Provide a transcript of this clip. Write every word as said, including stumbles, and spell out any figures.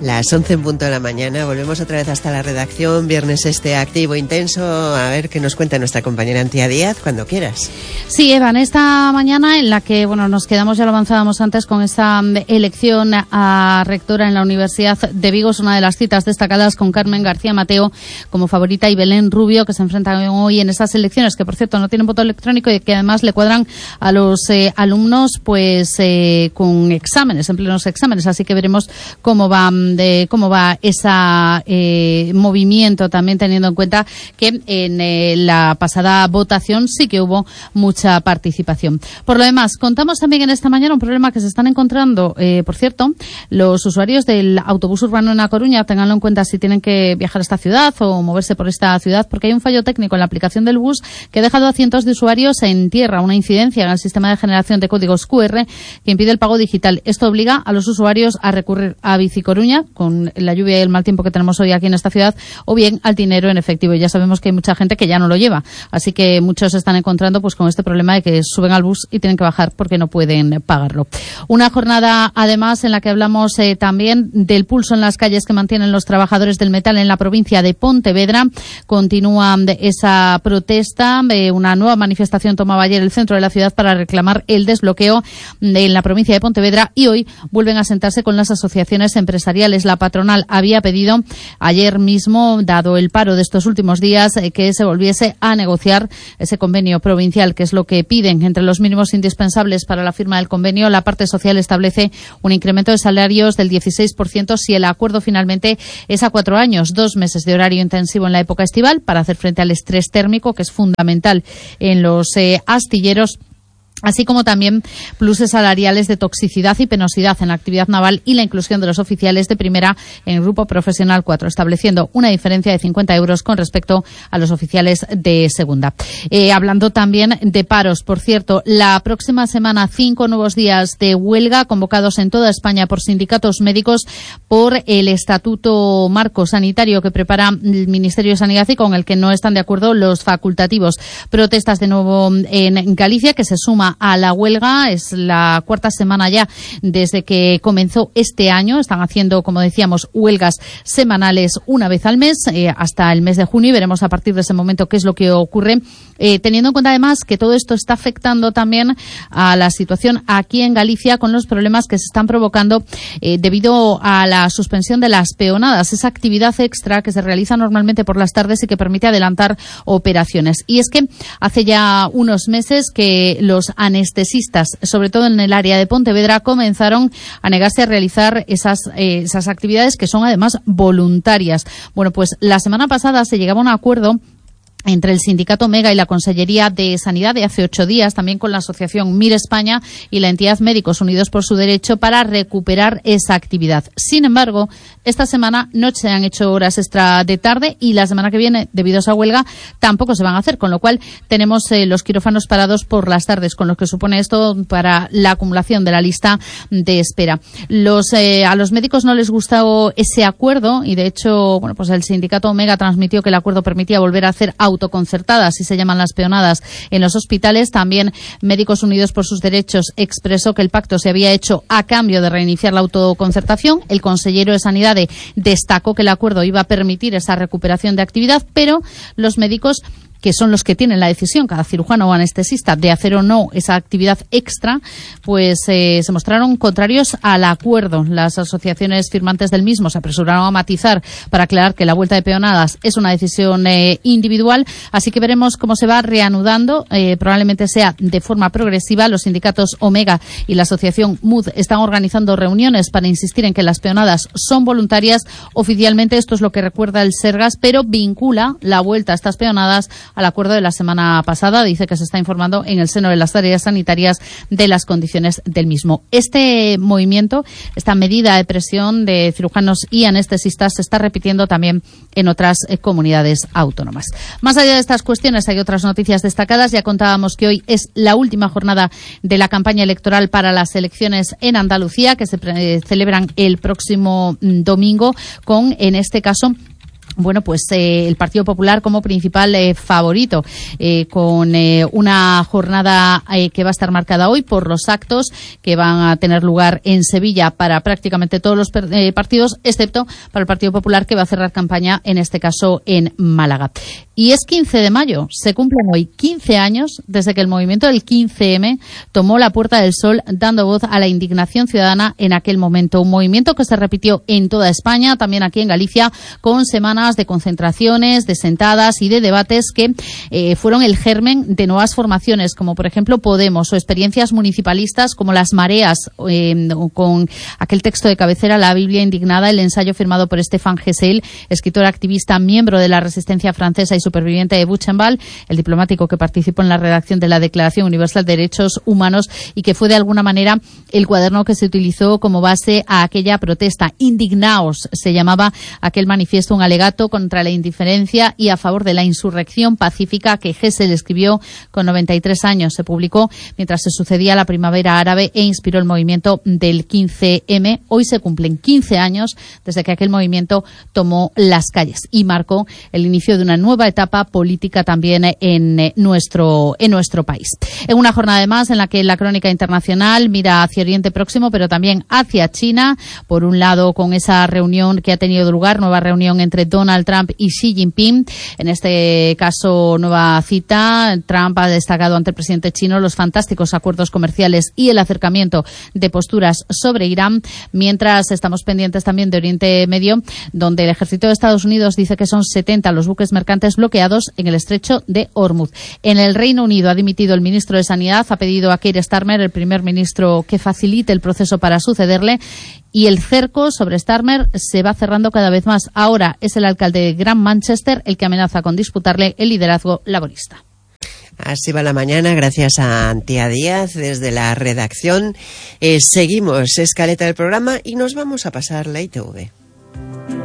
Las once en punto de la mañana, volvemos otra vez hasta la redacción, viernes este activo, intenso, a ver qué nos cuenta nuestra compañera Antía Díaz, cuando quieras. Sí, Eva, en esta mañana en la que, bueno, nos quedamos, ya lo avanzábamos antes, con esta elección a rectora en la Universidad de Vigo, es una de las citas destacadas con Carmen García Mateo como favorita y Belén Rubio, que se enfrentan hoy en estas elecciones, que por cierto no tienen voto electrónico y que además le cuadran a los eh, alumnos pues eh, con exámenes, en plenos exámenes, así que veremos cómo va de cómo va ese eh, movimiento, también teniendo en cuenta que en eh, la pasada votación sí que hubo mucha participación. Por lo demás, contamos también en esta mañana un problema que se están encontrando, eh, por cierto, los usuarios del autobús urbano en A Coruña, tenganlo en cuenta si tienen que viajar a esta ciudad o moverse por esta ciudad, porque hay un fallo técnico en la aplicación del bus que ha dejado a cientos de usuarios en tierra, una incidencia en el sistema de generación de códigos cu erre que impide el pago digital. Esto obliga a los usuarios a recurrir a Bici Coruña, con la lluvia y el mal tiempo que tenemos hoy aquí en esta ciudad, o bien al dinero en efectivo. Y ya sabemos que hay mucha gente que ya no lo lleva, así que muchos se están encontrando pues con este problema de que suben al bus y tienen que bajar porque no pueden pagarlo. Una jornada además en la que hablamos eh, también del pulso en las calles que mantienen los trabajadores del metal en la provincia de Pontevedra. Continúa esa protesta, eh, una nueva manifestación tomaba ayer el centro de la ciudad para reclamar el desbloqueo de, en la provincia de Pontevedra, y hoy vuelven a sentarse con las asociaciones empresariales. La patronal había pedido ayer mismo, dado el paro de estos últimos días, eh, que se volviese a negociar ese convenio provincial, que es lo que piden. Entre los mínimos indispensables para la firma del convenio, la parte social establece un incremento de salarios del dieciséis por ciento si el acuerdo finalmente es a cuatro años, dos meses de horario intensivo en la época estival para hacer frente al estrés térmico, que es fundamental en los eh, astilleros, así como también pluses salariales de toxicidad y penosidad en la actividad naval y la inclusión de los oficiales de primera en el grupo profesional cuatro, estableciendo una diferencia de cincuenta euros con respecto a los oficiales de segunda. Eh, hablando también de paros, por cierto, la próxima semana cinco nuevos días de huelga convocados en toda España por sindicatos médicos por el Estatuto Marco Sanitario que prepara el Ministerio de Sanidad y con el que no están de acuerdo los facultativos. Protestas de nuevo en Galicia, que se suma a la huelga. Es la cuarta semana ya desde que comenzó este año. Están haciendo, como decíamos, huelgas semanales una vez al mes, eh, hasta el mes de junio, y veremos a partir de ese momento qué es lo que ocurre, eh, teniendo en cuenta además que todo esto está afectando también a la situación aquí en Galicia con los problemas que se están provocando eh, debido a la suspensión de las peonadas, esa actividad extra que se realiza normalmente por las tardes y que permite adelantar operaciones. Y es que hace ya unos meses que los anestesistas, sobre todo en el área de Pontevedra, comenzaron a negarse a realizar esas, eh, esas actividades que son además voluntarias. Bueno, pues la semana pasada se llegaba a un acuerdo entre el sindicato Mega y la Consellería de Sanidad de hace ocho días, también con la asociación MIR España y la entidad Médicos Unidos por su Derecho, para recuperar esa actividad. Sin embargo, esta semana no se han hecho horas extra de tarde y la semana que viene, debido a esa huelga, tampoco se van a hacer, con lo cual tenemos eh, los quirófanos parados por las tardes, con lo que supone esto para la acumulación de la lista de espera. Los, eh, a los médicos no les gustó ese acuerdo y, de hecho, bueno, pues el sindicato Mega transmitió que el acuerdo permitía volver a hacer autoconcertadas, así se llaman las peonadas, en los hospitales. También Médicos Unidos por sus Derechos expresó que el pacto se había hecho a cambio de reiniciar la autoconcertación. El consellero de Sanidad destacó que el acuerdo iba a permitir esa recuperación de actividad, pero los médicos, que son los que tienen la decisión, cada cirujano o anestesista, de hacer o no esa actividad extra, pues eh, se mostraron contrarios al acuerdo. Las asociaciones firmantes del mismo se apresuraron a matizar para aclarar que la vuelta de peonadas es una decisión eh, individual, así que veremos cómo se va reanudando, eh, probablemente sea de forma progresiva. Los sindicatos Omega y la asociación M U D están organizando reuniones para insistir en que las peonadas son voluntarias. Oficialmente esto es lo que recuerda el Sergas, pero vincula la vuelta a estas peonadas al acuerdo de la semana pasada. Dice que se está informando en el seno de las áreas sanitarias de las condiciones del mismo. Este movimiento, esta medida de presión de cirujanos y anestesistas se está repitiendo también en otras eh, comunidades autónomas. Más allá de estas cuestiones hay otras noticias destacadas. Ya contábamos que hoy es la última jornada de la campaña electoral para las elecciones en Andalucía, que se eh, celebran el próximo mm, domingo, con, en este caso, bueno, pues eh, el Partido Popular como principal eh, favorito, eh, con eh, una jornada eh, que va a estar marcada hoy por los actos que van a tener lugar en Sevilla para prácticamente todos los eh, partidos, excepto para el Partido Popular, que va a cerrar campaña, en este caso, en Málaga. Y es quince de mayo, se cumplen hoy quince años desde que el movimiento del quince eme tomó la Puerta del Sol, dando voz a la indignación ciudadana en aquel momento. Un movimiento que se repitió en toda España, también aquí en Galicia, con semanas de concentraciones, de sentadas y de debates que eh, fueron el germen de nuevas formaciones, como por ejemplo Podemos, o experiencias municipalistas como las Mareas, eh, con aquel texto de cabecera, La Biblia indignada, el ensayo firmado por Stéphane Hessel, escritor activista, miembro de la resistencia francesa y superviviente de Buchenwald, el diplomático que participó en la redacción de la Declaración Universal de Derechos Humanos y que fue de alguna manera el cuaderno que se utilizó como base a aquella protesta. Indignaos se llamaba aquel manifiesto, un alegato contra la indiferencia y a favor de la insurrección pacífica que Hessel escribió con noventa y tres años. Se publicó mientras se sucedía la primavera árabe e inspiró el movimiento del quince eme. Hoy se cumplen quince años desde que aquel movimiento tomó las calles y marcó el inicio de una nueva etapa política también en nuestro, en nuestro país. En una jornada además en la que la crónica internacional mira hacia Oriente Próximo, pero también hacia China, por un lado con esa reunión que ha tenido lugar, nueva reunión entre Donald Trump y Xi Jinping. En este caso, nueva cita. Trump ha destacado ante el presidente chino los fantásticos acuerdos comerciales y el acercamiento de posturas sobre Irán, mientras estamos pendientes también de Oriente Medio, donde el ejército de Estados Unidos dice que son setenta los buques mercantes bloqueados en el estrecho de Hormuz. En el Reino Unido ha dimitido el ministro de Sanidad, ha pedido a Keir Starmer, el primer ministro, que facilite el proceso para sucederle, y el cerco sobre Starmer se va cerrando cada vez más. Ahora es el alcalde de Gran Manchester el que amenaza con disputarle el liderazgo laborista. Así va la mañana, gracias a Antía Díaz desde la redacción. Eh, seguimos escaleta del programa y nos vamos a pasar la I T V.